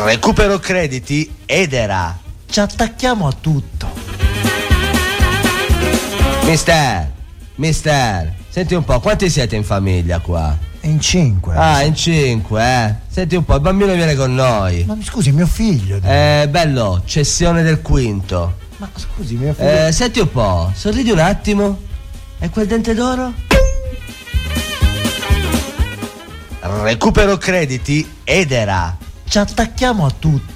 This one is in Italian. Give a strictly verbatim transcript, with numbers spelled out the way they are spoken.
Recupero crediti Edera. Ci attacchiamo a tutto. Mister, mister, senti un po', quanti siete in famiglia qua? In cinque. Ah, in cinque, eh. Senti un po', il bambino viene con noi. Ma scusi, mio figlio. Eh, bello, cessione del quinto. Ma scusi, mio figlio. Eh, senti un po', sorridi un attimo. E quel dente d'oro? Recupero crediti Edera. Ci attacchiamo a tutto.